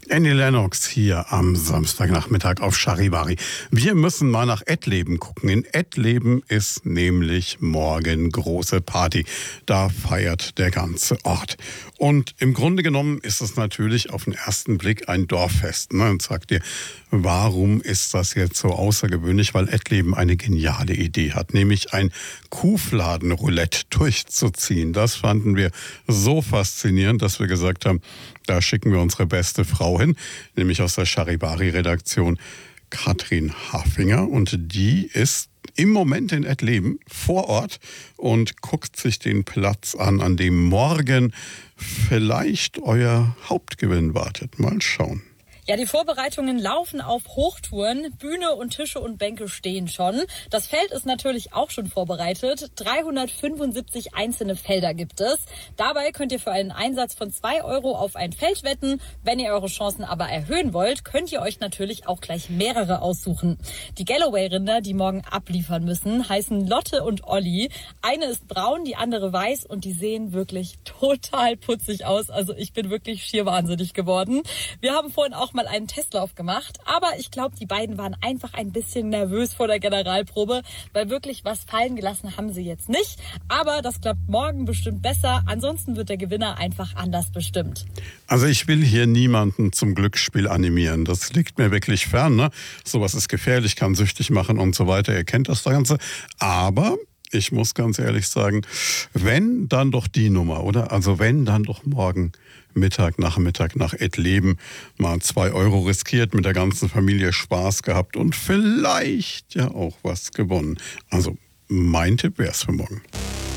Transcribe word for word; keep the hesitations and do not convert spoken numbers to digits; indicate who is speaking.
Speaker 1: Annie Lennox hier am Samstagnachmittag auf Charivari. Wir müssen mal nach Ettleben gucken. In Ettleben ist nämlich morgen große Party. Da feiert der ganze Ort. Und im Grunde genommen ist es natürlich auf den ersten Blick ein Dorffest. Ne? Und sagt ihr, warum ist das jetzt so außergewöhnlich? Weil Ettleben eine geniale Idee hat, nämlich ein Kuhfladen-Roulette durchzuziehen. Das fanden wir so faszinierend, dass wir gesagt haben, da schicken wir unsere beste Frau hin, nämlich aus der Charivari-Redaktion Katrin Hafinger. Und die ist im Moment in Ettleben vor Ort und guckt sich den Platz an, an dem morgen vielleicht euer Hauptgewinn wartet. Mal schauen.
Speaker 2: Ja, die Vorbereitungen laufen auf Hochtouren. Bühne und Tische und Bänke stehen schon. Das Feld ist natürlich auch schon vorbereitet. dreihundertfünfundsiebzig einzelne Felder gibt es. Dabei könnt ihr für einen Einsatz von zwei Euro auf ein Feld wetten. Wenn ihr eure Chancen aber erhöhen wollt, könnt ihr euch natürlich auch gleich mehrere aussuchen. Die Galloway-Rinder, die morgen abliefern müssen, heißen Lotte und Olli. Eine ist braun, die andere weiß und die sehen wirklich total putzig aus. Also ich bin wirklich schier wahnsinnig geworden. Wir haben vorhin auch mal einen Testlauf gemacht, aber ich glaube, die beiden waren einfach ein bisschen nervös vor der Generalprobe, weil wirklich was fallen gelassen haben sie jetzt nicht, aber das klappt morgen bestimmt besser, ansonsten wird der Gewinner einfach anders bestimmt.
Speaker 1: Also ich will hier niemanden zum Glücksspiel animieren, das liegt mir wirklich fern, ne? Sowas ist gefährlich, kann süchtig machen und so weiter, ihr kennt das Ganze, aber ich muss ganz ehrlich sagen, wenn, dann doch die Nummer, oder? Also wenn, dann doch morgen Mittag, Nachmittag nach Ettleben mal zwei Euro riskiert, mit der ganzen Familie Spaß gehabt und vielleicht ja auch was gewonnen. Also mein Tipp wär's für morgen.